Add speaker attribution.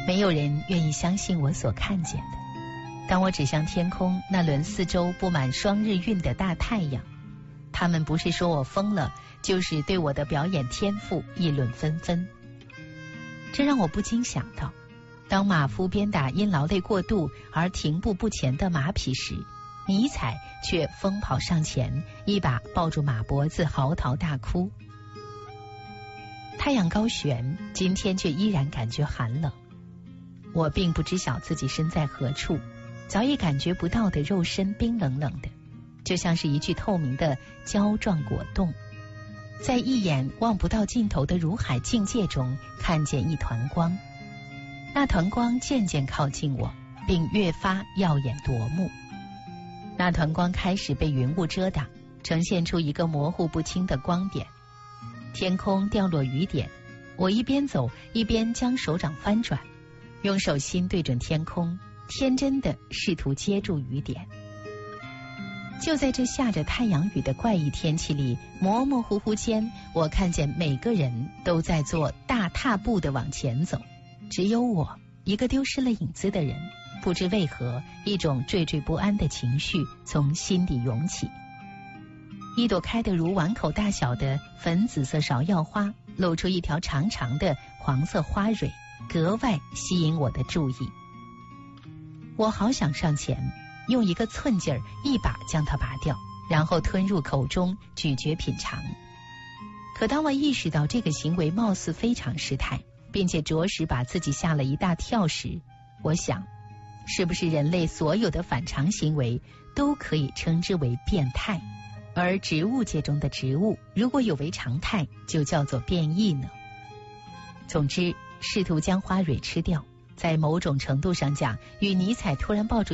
Speaker 1: 没有人愿意相信我所看见的。当我指向天空那轮四周布满双日晕的大太阳，他们不是说我疯了，就是对我的表演天赋议论纷纷。这让我不禁想到，当马夫鞭打因劳累过度而停步不前的马匹时，尼采却疯跑上前，一把抱住马脖子，嚎啕大哭。太阳高悬，今天却依然感觉寒冷。我并不知晓自己身在何处，早已感觉不到的肉身冰冷冷的，就像是一具透明的胶状果冻。在一眼望不到尽头的如海境界中，看见一团光。那团光渐渐靠近我，并越发耀眼夺目。那团光开始被云雾遮挡，呈现出一个模糊不清的光点。天空掉落雨点，我一边走一边将手掌翻转，用手心对准天空，天真的试图接住雨点。就在这下着太阳雨的怪异天气里，模模糊糊间，我看见每个人都在做大踏步的往前走，只有我一个丢失了影子的人。不知为何，一种惴惴不安的情绪从心底涌起。一朵开得如碗口大小的粉紫色芍药花，露出一条长长的黄色花蕊，格外吸引我的注意。我好想上前，用一个寸劲儿一把将它拔掉，然后吞入口中咀嚼品尝。可当我意识到这个行为貌似非常失态，并且着实把自己吓了一大跳时，我想，是不是人类所有的反常行为都可以称之为变态？而植物界中的植物，如果有违常态，就叫做变异呢？总之，试图将花蕊吃掉，在某种程度上讲，与尼采突然抱住